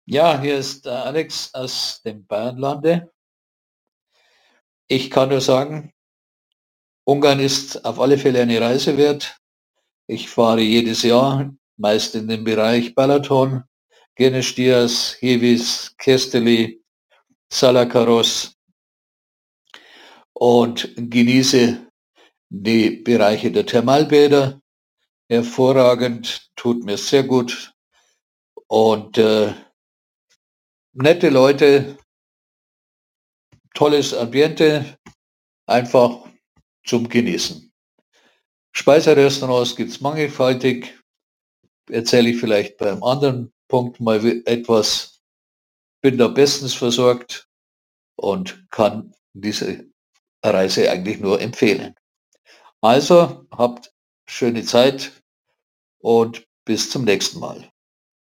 Ja, hier ist der Alex aus dem Bayernlande. Ich kann nur sagen, Ungarn ist auf alle Fälle eine Reise wert. Ich fahre jedes Jahr, meist in den Bereich Balaton, Genestias, Hevis, Kesteli, Salakaros und genieße die Bereiche der Thermalbäder. Hervorragend, tut mir sehr gut und nette Leute, tolles Ambiente, einfach zum Genießen. Speiserestaurants gibt es mannigfaltig. Erzähle ich vielleicht beim anderen Punkt mal etwas. Bin da bestens versorgt und kann diese Reise eigentlich nur empfehlen. Also habt schöne Zeit und bis zum nächsten Mal.